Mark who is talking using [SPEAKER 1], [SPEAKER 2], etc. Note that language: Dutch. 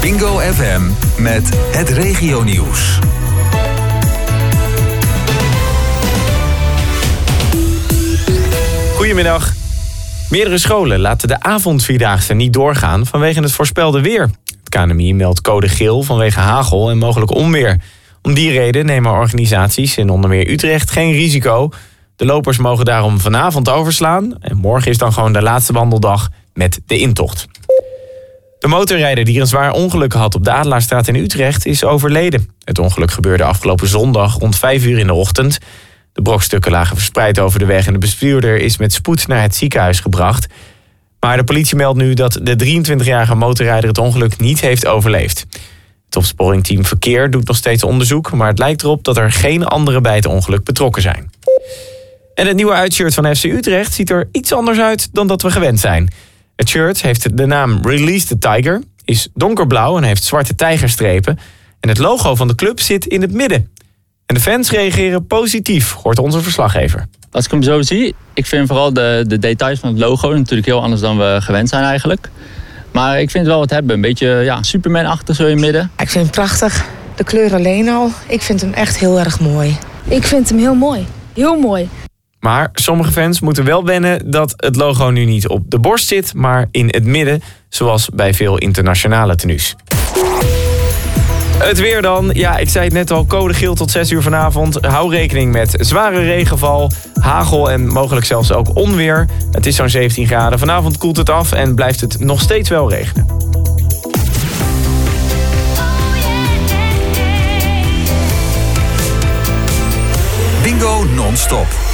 [SPEAKER 1] Bingo FM met het regionieuws.
[SPEAKER 2] Goedemiddag. Meerdere scholen laten de avondvierdaagse niet doorgaan vanwege het voorspelde weer. Het KNMI meldt code geel vanwege hagel en mogelijk onweer. Om die reden nemen organisaties in onder meer Utrecht geen risico. De lopers mogen daarom vanavond overslaan. En morgen is dan gewoon de laatste wandeldag met de intocht. De motorrijder die een zwaar ongeluk had op de Adelaarstraat in Utrecht is overleden. Het ongeluk gebeurde afgelopen zondag rond 5 uur in de ochtend. De brokstukken lagen verspreid over de weg en de bestuurder is met spoed naar het ziekenhuis gebracht. Maar de politie meldt nu dat de 23-jarige motorrijder het ongeluk niet heeft overleefd. Het opsporingsteam Verkeer doet nog steeds onderzoek, maar het lijkt erop dat er geen anderen bij het ongeluk betrokken zijn. En het nieuwe uitshirt van FC Utrecht ziet er iets anders uit dan dat we gewend zijn. Het shirt heeft de naam Release the Tiger, is donkerblauw en heeft zwarte tijgerstrepen. En het logo van de club zit in het midden. En de fans reageren positief, hoort onze verslaggever.
[SPEAKER 3] Als ik hem zo zie, ik vind vooral de details van het logo natuurlijk heel anders dan we gewend zijn eigenlijk. Maar ik vind het wel wat hebben, een beetje Superman-achtig zo in het midden.
[SPEAKER 4] Ik vind hem prachtig, de kleur alleen al. Ik vind hem echt heel erg mooi.
[SPEAKER 5] Ik vind hem heel mooi, heel mooi.
[SPEAKER 2] Maar sommige fans moeten wel wennen dat het logo nu niet op de borst zit, maar in het midden, zoals bij veel internationale tenues. Het weer dan. Ja, ik zei het net al, code geel tot 6 uur vanavond. Hou rekening met zware regenval, hagel en mogelijk zelfs ook onweer. Het is zo'n 17 graden. Vanavond koelt het af en blijft het nog steeds wel regenen.
[SPEAKER 1] Bingo non-stop.